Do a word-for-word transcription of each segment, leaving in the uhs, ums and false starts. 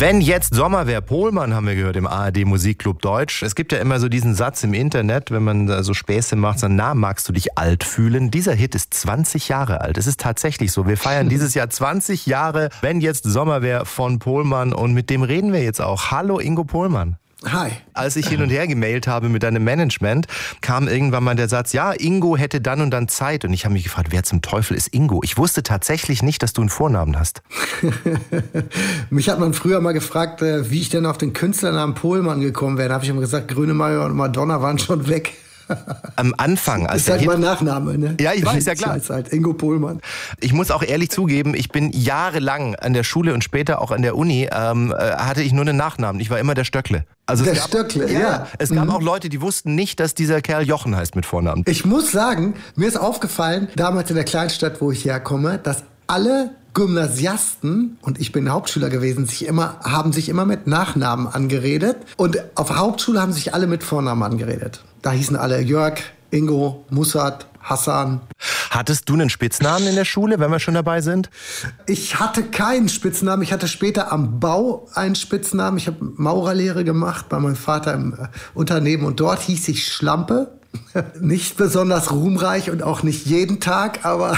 Wenn jetzt Sommer wäre, Pohlmann haben wir gehört im A R D Musikclub Deutsch. Es gibt ja immer so diesen Satz im Internet, wenn man da so Späße macht, so, na, magst du dich alt fühlen? Dieser Hit ist zwanzig Jahre alt. Es ist tatsächlich so. Wir feiern dieses Jahr zwanzig Jahre, wenn jetzt Sommer wäre, von Pohlmann. Und mit dem reden wir jetzt auch. Hallo Ingo Pohlmann. Hi. Als ich hin und her gemailt habe mit deinem Management, kam irgendwann mal der Satz, ja, Ingo hätte dann und dann Zeit. Und ich habe mich gefragt, wer zum Teufel ist Ingo? Ich wusste tatsächlich nicht, dass du einen Vornamen hast. Mich hat man früher mal gefragt, wie ich denn auf den Künstlernamen Pohlmann gekommen wäre. Da habe ich immer gesagt, Grönemeyer und Madonna waren schon weg. Am Anfang. Als ist halt mein Nachname, ne? Ja, ich weiß, ja klar. Ich halt Ingo Pohlmann. Ich muss auch ehrlich zugeben, ich bin jahrelang an der Schule und später auch an der Uni, ähm, hatte ich nur einen Nachnamen. Ich war immer der Stöckle. Also der es gab, Stöckle, ja. ja. Es gab mhm. auch Leute, die wussten nicht, dass dieser Kerl Jochen heißt mit Vornamen. Ich muss sagen, mir ist aufgefallen, damals in der Kleinstadt, wo ich herkomme, dass alle Gymnasiasten, und ich bin Hauptschüler gewesen, sich immer, haben sich immer mit Nachnamen angeredet. Und auf der Hauptschule haben sich alle mit Vornamen angeredet. Da hießen alle Jörg, Ingo, Mussat, Hassan. Hattest du einen Spitznamen in der Schule, wenn wir schon dabei sind? Ich hatte keinen Spitznamen. Ich hatte später am Bau einen Spitznamen. Ich habe Maurerlehre gemacht bei meinem Vater im Unternehmen. Und dort hieß ich Schlampe. Nicht besonders ruhmreich und auch nicht jeden Tag, aber...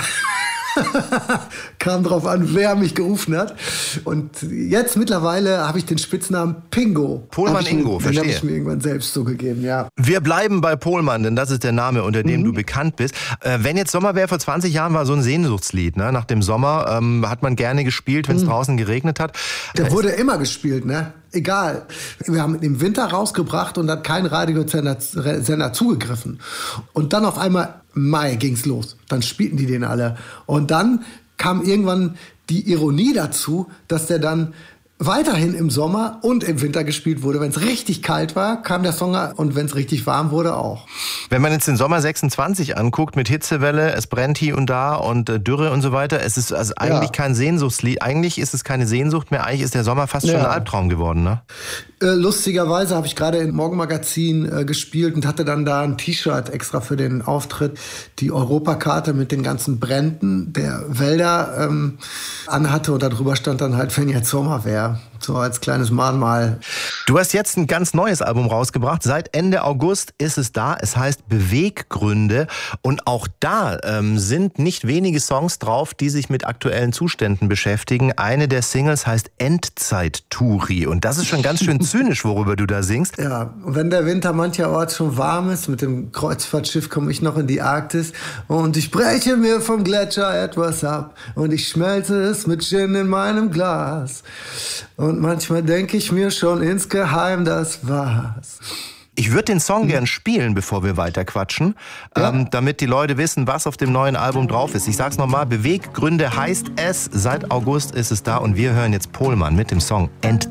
kam drauf an, wer mich gerufen hat. Und jetzt mittlerweile habe ich den Spitznamen Pingo. Pohlmann Ingo, verstehe. Den habe ich mir irgendwann selbst so gegeben, ja. Wir bleiben bei Pohlmann, denn das ist der Name, unter dem mhm. du bekannt bist. Äh, wenn jetzt Sommer wäre, vor zwanzig Jahren war so ein Sehnsuchtslied. Ne? Nach dem Sommer ähm, hat man gerne gespielt, wenn es mhm. draußen geregnet hat. Der wurde immer gespielt, ne? Egal. Wir haben ihn im Winter rausgebracht und hat kein Radiosender Sender zugegriffen. Und dann auf einmal, Mai ging's los. Dann spielten die den alle. Und dann kam irgendwann die Ironie dazu, dass der dann weiterhin im Sommer und im Winter gespielt wurde. Wenn es richtig kalt war, kam der Song, und wenn es richtig warm wurde, auch. Wenn man jetzt den Sommer sechsundzwanzig anguckt mit Hitzewelle, es brennt hier und da und äh, Dürre und so weiter, es ist also eigentlich ja. kein Sehnsuchtslied. Eigentlich ist es keine Sehnsucht mehr. Eigentlich ist der Sommer fast ja. schon ein Albtraum geworden, ne? Äh, lustigerweise habe ich gerade im Morgenmagazin äh, gespielt und hatte dann da ein T-Shirt extra für den Auftritt, die Europakarte mit den ganzen Bränden der Wälder ähm, anhatte, und darüber stand dann halt, wenn jetzt Sommer wäre. So als kleines Mahnmal. Du hast jetzt ein ganz neues Album rausgebracht. Seit Ende August ist es da. Es heißt Beweggründe. Und auch da ähm, sind nicht wenige Songs drauf, die sich mit aktuellen Zuständen beschäftigen. Eine der Singles heißt Endzeit-Touri. Und das ist schon ganz schön zynisch, worüber du da singst. Ja, und wenn der Winter mancherorts schon warm ist, mit dem Kreuzfahrtschiff komme ich noch in die Arktis. Und ich breche mir vom Gletscher etwas ab. Und ich schmelze es mit Gin in meinem Glas. Und manchmal denke ich mir schon insgeheim, das war's. Ich würde den Song gern spielen, bevor wir weiter quatschen, ja. ähm, damit die Leute wissen, was auf dem neuen Album drauf ist. Ich sag's nochmal, Beweggründe heißt es. Seit August ist es da und wir hören jetzt Pohlmann mit dem Song Endzeit.